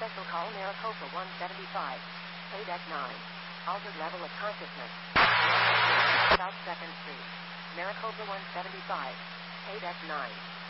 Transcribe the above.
Special call Maricopa 175. Paydeck 9. Altered level of consciousness. South 2nd Street. Maricopa 175. Paydeck 9.